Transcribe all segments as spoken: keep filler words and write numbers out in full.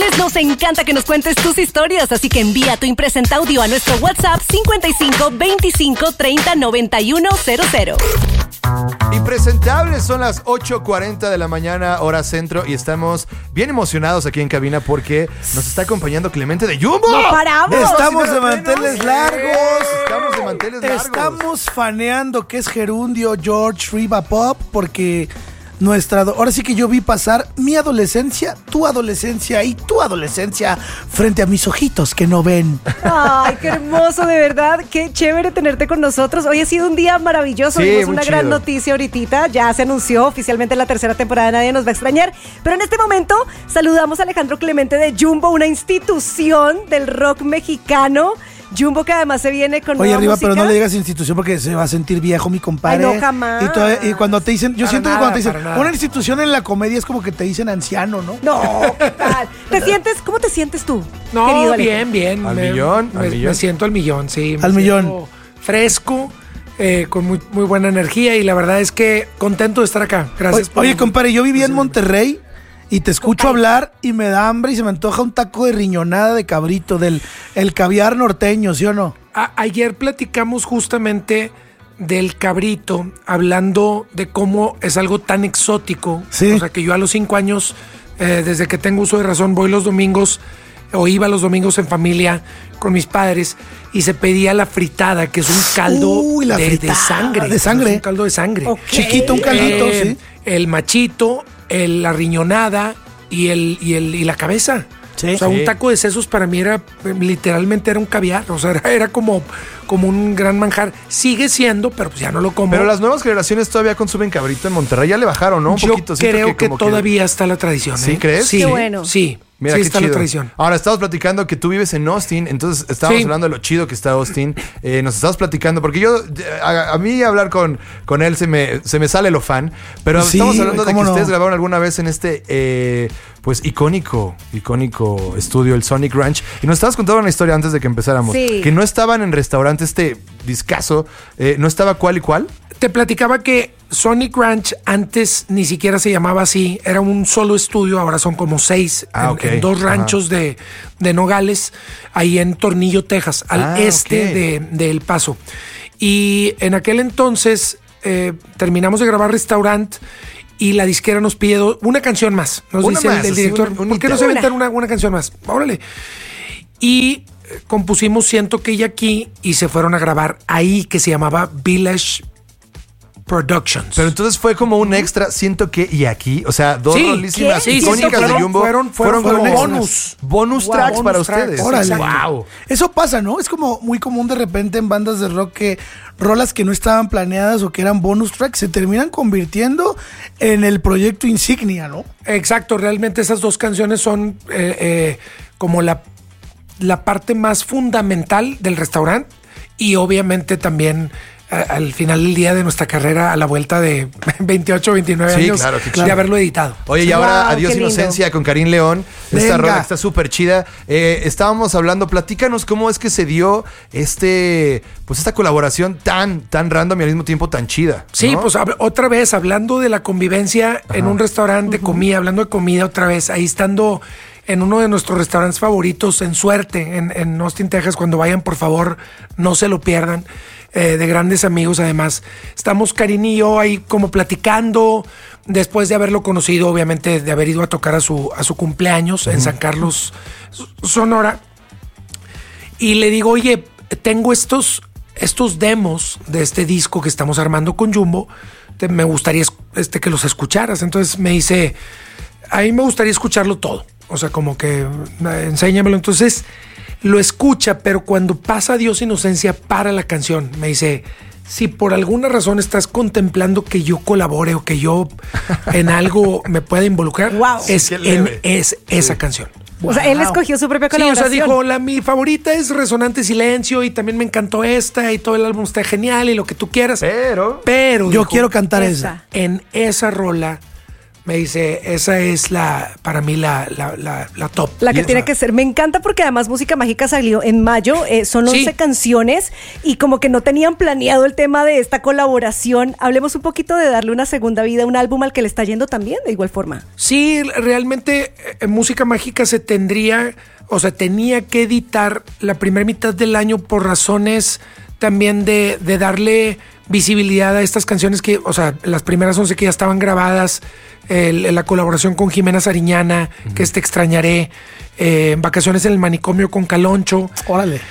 Pues nos encanta que nos cuentes tus historias, así que envía tu impresenta audio a nuestro WhatsApp cincuenta y cinco veinticinco treinta noventa y uno cero cero. Impresentables, son las ocho cuarenta de la mañana, hora centro, y estamos bien emocionados aquí en cabina porque nos está acompañando Clemente de Jumbo. ¡No paramos! Estamos Sí, de pero manteles menos. largos. Estamos de manteles largos. Estamos faneando que es gerundio George Riva Pop porque nuestra... Ahora sí que yo vi pasar mi adolescencia, tu adolescencia y tu adolescencia frente a mis ojitos que no ven. Ay, qué hermoso, de verdad. Qué chévere tenerte con nosotros. Hoy ha sido un día maravilloso. Sí, Vimos muy una chido. gran noticia ahorita. Ya se anunció oficialmente la tercera temporada de Nadie Nos Va a Extrañar. Pero en este momento saludamos a Alejandro Clemente de Jumbo, una institución del rock mexicano. Jumbo, que además se viene con Oye, nueva arriba, música. pero no le digas institución porque se va a sentir viejo mi compadre. Ay, no, jamás. Y, to- y cuando te dicen, yo Para siento nada, que cuando te para dicen, nada. una institución en la comedia es como que te dicen anciano, ¿no? No, ¿qué tal? ¿Te sientes, cómo te sientes tú, No, querido Alejandro? bien, bien. ¿Al me, millón? Me, ¿Al millón? me siento al millón, sí. me Al millón. siento Fresco, eh, con muy, muy buena energía y la verdad es que contento de estar acá. Gracias. Oye, por- oye, compadre, yo vivía en Monterrey y te escucho hablar y me da hambre y se me antoja un taco de riñonada de cabrito, del el caviar norteño, ¿sí o no? A- ayer platicamos justamente del cabrito, hablando de cómo es algo tan exótico. Sí. O sea, que yo a los cinco años, eh, desde que tengo uso de razón, voy los domingos o iba los domingos en familia con mis padres y se pedía la fritada, que es un caldo Uy, la de, de fritada, sangre. de sangre. Es un caldo de sangre. Ok. Chiquito, un caldito, Eh, sí. El machito, el- la riñonada y, el, y, el, y la cabeza. Sí. O sea, Sí. un taco de sesos para mí era, eh, literalmente era un caviar. O sea, era, era como, como un gran manjar. Sigue siendo, pero pues ya no lo como. Pero las nuevas generaciones todavía consumen cabrito en Monterrey. Ya le bajaron, ¿no? Un Yo poquito. Siento creo que, como todavía está la tradición. ¿Sí ¿eh? crees? Sí, Qué bueno. Sí, Mira, sí qué está chido. la tradición. Ahora, estamos platicando que tú vives en Austin, entonces estábamos Sí. hablando de lo chido que está Austin. Eh, nos estabas platicando, porque yo, a, a mí hablar con, con él se me, se me sale lo fan, pero Sí, estamos hablando de que ¿cómo no? ustedes grabaron alguna vez en este, eh, pues, icónico, icónico estudio, el Sonic Ranch. Y nos estabas contando una historia antes de que empezáramos, Sí. que no estaban en restaurante, este discazo, eh, no estaba cuál y cuál. Te platicaba que Sonic Ranch antes ni siquiera se llamaba así, era un solo estudio, ahora son como seis, Ah, en, ok. en dos ranchos de, de Nogales, ahí en Tornillo, Texas, al Ah, este ok. de, de El Paso. Y en aquel entonces eh, terminamos de grabar Restaurant y la disquera nos pide do- una canción más. Nos Una dice el- más, el, así, director, un- un ¿por qué no hito. se aventan una, una canción más? Órale. Y eh, compusimos Siento que ella aquí y se fueron a grabar ahí, que se llamaba Village Productions. Pero entonces fue como un extra, siento que, y aquí, o sea, dos Sí, rolísimas ¿qué? icónicas Fueron- de Jumbo. fueron- fueron como como extras. bonus. Bonus Wow, tracks bonus para tracks. ustedes. Órale. Wow. Eso pasa, ¿no? Es como muy común de repente en bandas de rock que rolas que no estaban planeadas o que eran bonus tracks se terminan convirtiendo en el proyecto insignia, ¿no? Exacto, realmente esas dos canciones son eh, eh, como la, la parte más fundamental del restaurante y obviamente también a- al final del día de nuestra carrera a la vuelta de veintiocho, veintinueve Sí, años claro, qué de chido. haberlo editado. Oye, y Wow, ahora qué Adiós lindo. Inocencia con Karim León. Esta Venga. rola que está súper chida. Eh, estábamos hablando, platícanos cómo es que se dio este, pues esta colaboración tan, tan random y al mismo tiempo tan chida. Sí, ¿no? pues hab- otra vez, hablando de la convivencia en un restaurante de comida, hablando de comida otra vez, ahí estando en uno de nuestros restaurantes favoritos, en Suerte, en, en Austin, Texas, cuando vayan, por favor, no se lo pierdan, eh, de grandes amigos además. Estamos Karin y yo ahí como platicando, después de haberlo conocido, obviamente, de haber ido a tocar a su, a su cumpleaños en San Carlos, Sonora. Y le digo, oye, tengo estos, estos demos de este disco que estamos armando con Jumbo. Te- me gustaría es- este, que los escucharas. Entonces me dice, a mí me gustaría escucharlo todo. O sea, como que eh, enséñamelo. Entonces lo escucha, pero cuando pasa Dios Inocencia para la canción, me dice, si por alguna razón estás contemplando que yo colabore o que yo en algo me pueda involucrar, Wow. es, Qué en, leve. es esa canción. O sea, él escogió su propia Sí, o colaboración. sea, dijo, la, mi favorita es Resonante Silencio y también me encantó esta y todo el álbum está genial y lo que tú quieras. Pero... Pero Yo dijo, quiero cantar Esa. esa. en esa rola Me dice, esa es la, para mí la, la, la, la top. La que Y tiene esa- que ser. Me encanta porque además Música Mágica salió en mayo. eh, son once Sí. canciones y como que no tenían planeado el tema de esta colaboración. Hablemos un poquito de darle una segunda vida a un álbum al que le está yendo también de igual forma. Sí, realmente eh, Música Mágica se tendría, o sea, tenía que editar la primera mitad del año por razones también de, de darle visibilidad a estas canciones que, o sea, las primeras once que ya estaban grabadas, el- la colaboración con Jimena Sariñana, que es Te Extrañaré, eh, Vacaciones en el Manicomio con Caloncho, Órale.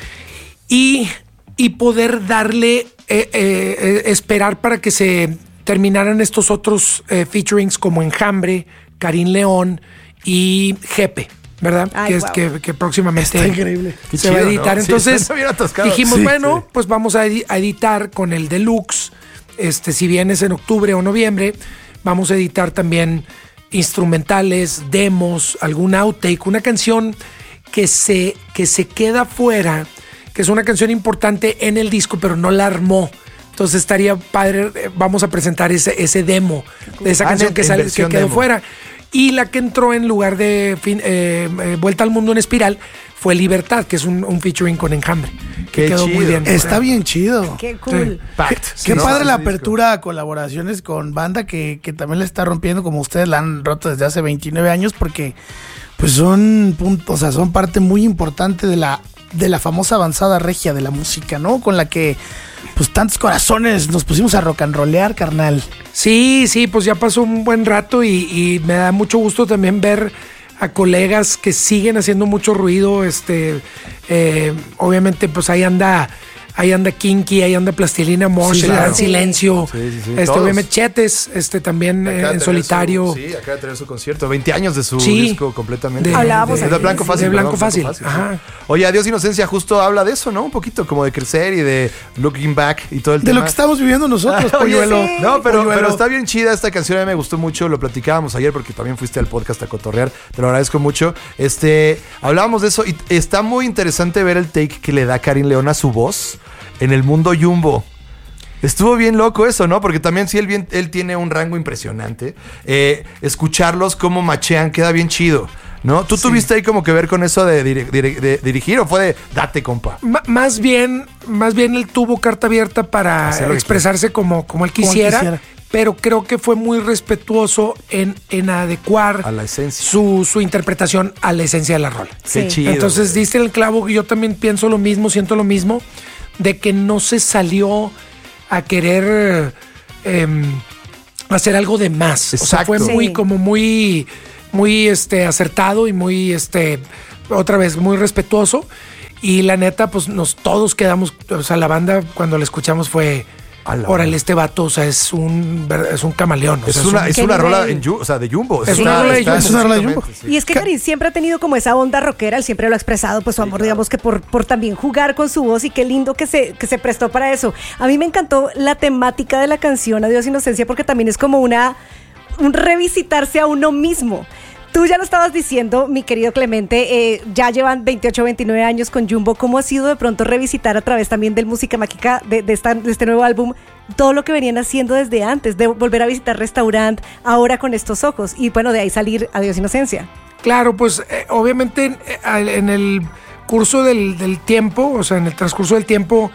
y, y poder darle, eh, eh, eh, esperar para que se terminaran estos otros eh, featurings como Enjambre, Karim León y Jepe, ¿verdad? Ay, que, es, wow. que, que próximamente Está increíble. Qué se va a chido, editar. ¿no? Sí, Entonces está bien atascado. dijimos, Sí, bueno, sí. pues vamos a, edi- a editar con el deluxe, este, si bien es en octubre o noviembre, vamos a editar también instrumentales, demos, algún outtake, una canción que se, que se queda fuera, que es una canción importante en el disco, pero no la armó. Entonces estaría padre, eh, vamos a presentar ese, ese demo de esa Ah, canción en- que, en sale, que versión quedó demo. fuera. Y la que entró en lugar de fin- eh, eh, Vuelta al Mundo en Espiral fue Libertad, que es un, un featuring con Enjambre, que Qué quedó muy chido. bien. Está bien chido. Qué cool. Pact. Qué ¿no? padre la Ese disco. apertura a colaboraciones con banda que, que también le está rompiendo como ustedes la han roto desde hace veintinueve años porque pues son puntos, o sea, son parte muy importante de la de la famosa avanzada regia de la música, ¿no? Con la que pues tantos corazones nos pusimos a rock and rollear, carnal. Sí, sí, pues ya pasó un buen rato y, y me da mucho gusto también ver a colegas que siguen haciendo mucho ruido. Este, eh, obviamente, pues ahí anda, ahí anda Kinky, ahí anda Plastilina Mosh, Sí, el claro. Gran Silencio. Sí, sí, sí, este, todos. obviamente Chetes, este también eh, Acaba de en tener solitario. su- sí, acaba de tener su concierto. veinte años de su Sí. disco completamente. De- Hablábamos de, aquí, de Blanco sí. Fácil. De Blanco perdón, Fácil, sí. ajá. Oye, Adiós Inocencia justo habla de eso, ¿no? Un poquito como de crecer y de looking back y todo el De tema. lo que estamos viviendo nosotros, Oye, polluelo. sí. No, pero, Polluelo. pero está bien chida esta canción, a mí me gustó mucho, lo platicábamos ayer porque también fuiste al podcast a cotorrear, te lo agradezco mucho. Este, hablábamos de eso y está muy interesante ver el take que le da Karim León a su voz en el mundo Jumbo. Estuvo bien loco eso, ¿no? Porque también sí, él, bien, él tiene un rango impresionante. Eh, escucharlos cómo machean queda bien chido, ¿no? ¿Tú tuviste ahí como que ver con eso de, diri- diri- de dirigir o fue de date, compa? Ma- más bien, más bien él tuvo carta abierta para Hacer lo que expresarse como, como él Como él quisiera, quisiera. pero creo que fue muy respetuoso en, en adecuar A la esencia. su, su interpretación a la esencia de la rola. Qué Sí. chido. Entonces diste el clavo, yo también pienso lo mismo, siento lo mismo, de que no se salió a querer em, hacer algo de más. O sea, fue Exacto. muy, Sí. como muy, muy este, acertado y muy, este, otra vez, muy respetuoso. Y la neta, pues nos todos quedamos, o sea, la banda cuando la escuchamos fue, A la órale, madre. este vato, o sea, es un, ver- es un camaleón. o Es sea, una, un- es ¿Qué una nivel? rola en Ju- o sea, de Jumbo. Es una rola de Jumbo. Es una rola de Jumbo. exactamente, sí. Y es que Karim siempre ha tenido como esa onda rockera, él siempre lo ha expresado, pues su amor, digamos que por, por también jugar con su voz y qué lindo que se, que se prestó para eso. A mí me encantó la temática de la canción Adiós Inocencia porque también es como una, un revisitarse a uno mismo. Tú ya lo estabas diciendo, mi querido Clemente, eh, ya llevan veintiocho, veintinueve años con Jumbo. ¿Cómo ha sido de pronto revisitar a través también del Música Mágica, de, de, esta- de este nuevo álbum, todo lo que venían haciendo desde antes, de volver a visitar restaurant, ahora con estos ojos? Y bueno, de ahí salir Adiós Inocencia. Claro, pues eh, obviamente en, eh, al- en el curso del, del tiempo, o sea, en el transcurso del tiempo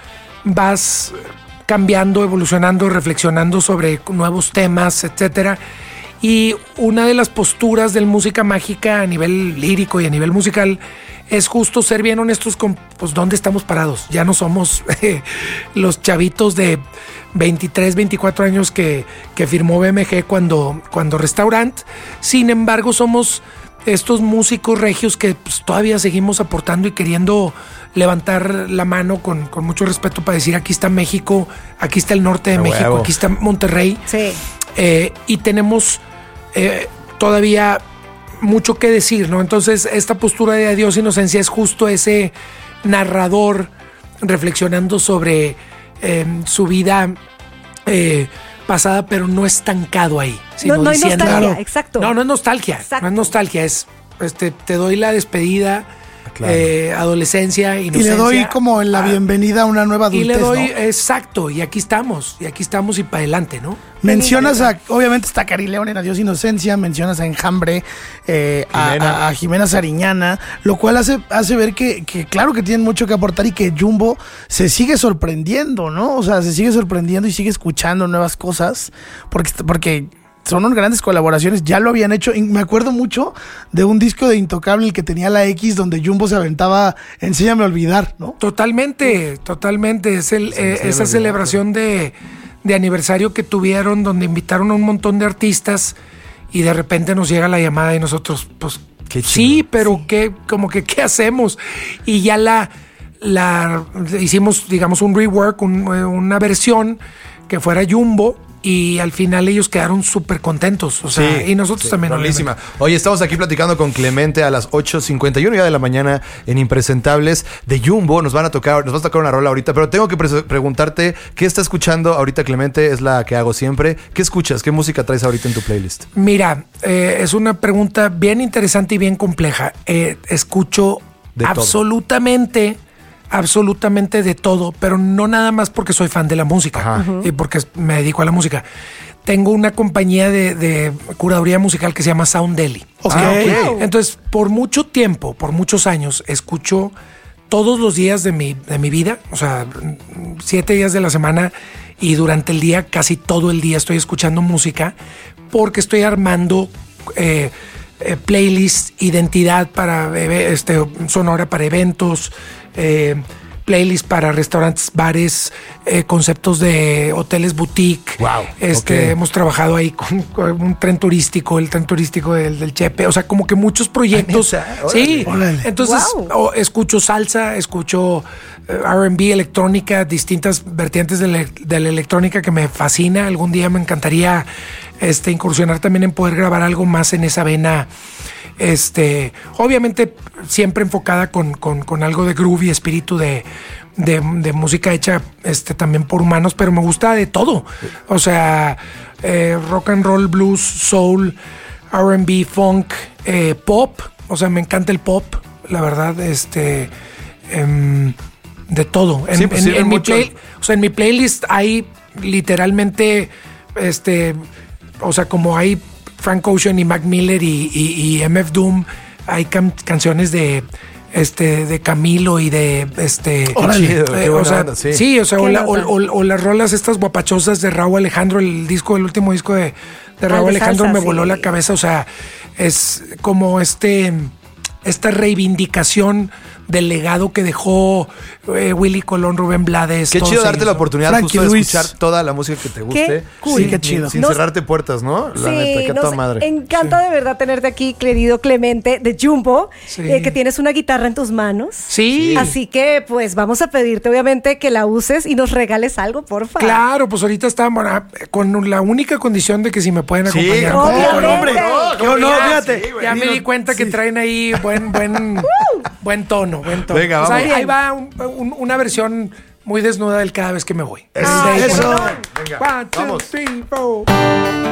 vas cambiando, evolucionando, reflexionando sobre nuevos temas, etcétera. Y una de las posturas del Música Mágica a nivel lírico y a nivel musical es justo ser bien honestos con pues dónde estamos parados. Ya no somos eh, los chavitos de veintitrés, veinticuatro años que, que firmó B M G cuando, cuando Restaurant. Sin embargo, somos estos músicos regios que pues, todavía seguimos aportando y queriendo levantar la mano con, con mucho respeto para decir aquí está México, aquí está el norte de A México, huevo. aquí está Monterrey. Sí. Eh, y tenemos eh, todavía mucho que decir, ¿no? Entonces, esta postura de Adiós Inocencia es justo ese narrador reflexionando sobre eh, su vida eh, pasada, pero no estancado ahí. Sino No- no hay diciendo- nostalgia, exacto. No, no es nostalgia. Exacto. No es nostalgia, es este, te doy la despedida. Claro. eh, adolescencia, Y inocencia. le doy como la Ah, bienvenida a una nueva adultez, Y le doy, ¿no? exacto, y aquí estamos, y aquí estamos y para adelante, ¿no? Mencionas a, obviamente está Cari León en Adiós Inocencia, mencionas a Enjambre, eh, a, Jimena. a- a Jimena Sariñana, lo cual hace, hace ver que, que claro que tienen mucho que aportar y que Jumbo se sigue sorprendiendo, ¿no? O sea, se sigue sorprendiendo y sigue escuchando nuevas cosas, porque, porque son unas grandes colaboraciones, ya lo habían hecho, y me acuerdo mucho de un disco de Intocable, el que tenía la X, donde Jumbo se aventaba Enséñame a olvidar, ¿no? Totalmente, totalmente. Es el, Sí, eh, sí, esa me celebración de, de aniversario que tuvieron, donde invitaron a un montón de artistas y de repente nos llega la llamada y nosotros, pues, Qué sí, chingón. pero qué, como que, ¿qué hacemos? Y ya la, la hicimos, digamos, un rework, un- una versión que fuera Jumbo. Y al final ellos quedaron súper contentos. O sea, Sí, y nosotros sí, también. rolísima. obviamente. Oye, estamos aquí platicando con Clemente a las ocho cincuenta y uno ya de la mañana en Impresentables de Jumbo. Nos van a tocar, nos vas a tocar una rola ahorita, pero tengo que pre- preguntarte qué está escuchando ahorita Clemente, es la que hago siempre. ¿Qué escuchas? ¿Qué música traes ahorita en tu playlist? Mira, eh, es una pregunta bien interesante y bien compleja. Eh, escucho De todo. absolutamente, absolutamente de todo, pero no nada más porque soy fan de la música Ajá. y porque me dedico a la música. Tengo una compañía de, de curaduría musical que se llama Sound Deli. Ok. Ah, ok. Entonces, por mucho tiempo, por muchos años, escucho todos los días de mi, de mi vida, o sea, siete días de la semana y durante el día, casi todo el día estoy escuchando música porque estoy armando eh, eh, playlists, identidad para eve- este, sonora para eventos, eh, playlists para restaurantes, bares, eh, conceptos de hoteles boutique. Wow, Este, ok. hemos trabajado ahí con, con un tren turístico, el tren turístico del, del Chepe, o sea, como que muchos proyectos. ¿neta? Sí, Órale. entonces Wow. o escucho salsa, escucho eh, R and B, electrónica, distintas vertientes de la, de la electrónica que me fascina. Algún día me encantaría este, incursionar también en poder grabar algo más en esa vena. Este, obviamente siempre enfocada con, con, con algo de groove y espíritu de, de, de música hecha este, también por humanos, pero me gusta de todo. O sea, eh, rock and roll, blues, soul, R and B, funk, eh, pop. O sea, me encanta el pop, la verdad, este, em, de todo. En, Sí, pues en- sirve en mi mucho. play- o sea, en mi playlist hay literalmente, este, o sea, como hay Frank Ocean y Mac Miller y, y- y M F Doom, hay cam- canciones de este de Camilo y de este Órale. Chido, eh, qué o buena sea, onda, sí. sí, o sea, o, Qué la- o- nota. o- o las rolas estas guapachosas de Raúl Alejandro, el disco, el último disco de, de Raúl de Alejandro salsa, me voló sí. la cabeza, o sea, es como este esta reivindicación del legado que dejó eh, Willy Colón, Rubén Blades. Qué todos chido darte ellos, la ¿no? oportunidad Frankie justo de Luis. escuchar toda la música que te guste. cool. Sí, qué chido. Sin Nos- cerrarte puertas, ¿no? La Sí, neta, qué nos toda madre. encanta de verdad tenerte aquí, querido Clemente de Jumbo, Sí. eh, que tienes una guitarra en tus manos. Sí. Así que, pues, vamos a pedirte, obviamente, que la uses y nos regales algo, porfa. Claro, pues ahorita estamos ah, con la única condición de que si me pueden Sí, acompañar. obviamente. un poquito, ¿no? hombre. No, Qué honor, Ya- fíjate. Ya me di cuenta que traen ahí buen, buen, buen tono, buen tono. Venga, Pues vamos. ahí, ahí va un- un- una versión muy desnuda del cada vez que me voy. Eso. Ah, Desde ahí, eso. bueno. Venga, One, two, vamos. three, four.